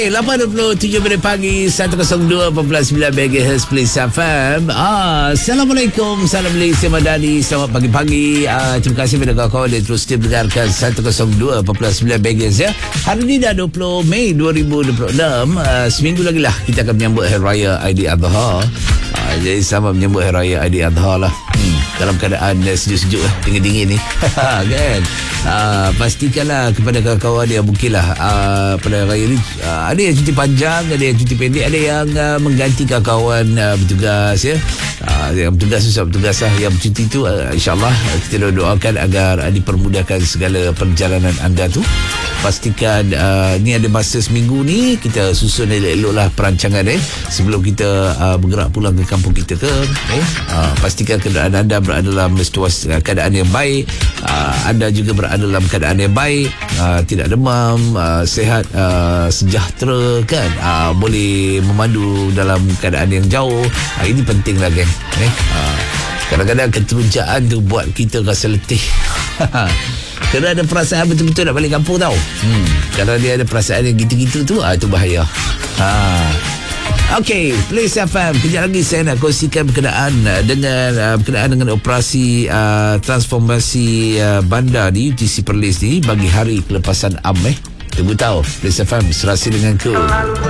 8.27 minit pagi 102.9 MHz Plus FM. Assalamualaikum, salam Malaysia Madani. Selamat pagi-pagi. Terima kasih kepada kawan-kawan yang terus mendengarkan 102.9 MHz ya. Hari ini dah 20 Mei 2026. Seminggu lagi lah kita akan menyambut Hari Raya Aidiladha. Jadi selamat menyambut Hari Raya Aidiladha lah. Dalam keadaan sejuk-sejuk dingin-dingin ni kan. Pastikanlah kepada kawan-kawan yang mungkinlah pada raya ni ada yang cuti panjang, ada yang cuti pendek, ada yang mengganti kawan-kawan bertugas ya. Yang bertugas susah bertugas lah. Yang bercuti tu insyaAllah kita doakan agar dipermudahkan segala perjalanan anda tu. Pastikan ni ada masa seminggu ni kita susun elok-elok lah perancangan sebelum kita bergerak pulang ke kampung kita ke pastikan keadaan anda berada dalam keadaan yang baik, anda juga berada dalam keadaan yang baik, tidak demam, sihat, sejahtera kan, boleh memandu dalam keadaan yang jauh. Ini penting lah geng. Kadang-kadang keterujaan tu buat kita rasa letih. Kerana ada perasaan betul-betul nak balik kampung tau. Kalau dia ada perasaan yang gitu-gitu tu, itu bahaya. Okey, Plus FM. Kejap lagi saya nak kongsikan berkenaan dengan operasi transformasi bandar di UTC Perlis ni bagi hari kelepasan Am. Tunggu tahu. Plus FM serasi dengan Cool.